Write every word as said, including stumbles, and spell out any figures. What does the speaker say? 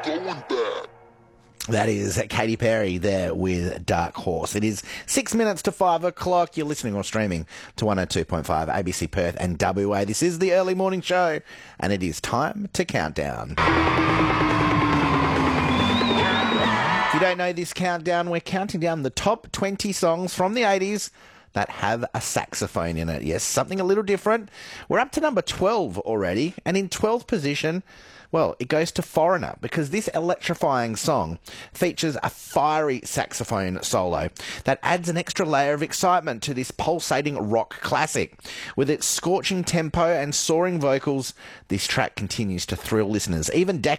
going bad. That is Katy Perry there with Dark Horse. It is six minutes to five o'clock. You're listening or streaming to one oh two point five A B C Perth and W A. This is the early morning show, and it is time to count down. If you don't know this countdown, we're counting down the top twenty songs from the eighties that have a saxophone in it. Yes, something a little different. We're up to number twelve already, and in twelfth position, well, it goes to Foreigner, because this electrifying song features a fiery saxophone solo that adds an extra layer of excitement to this pulsating rock classic. With its scorching tempo and soaring vocals, this track continues to thrill listeners, even decades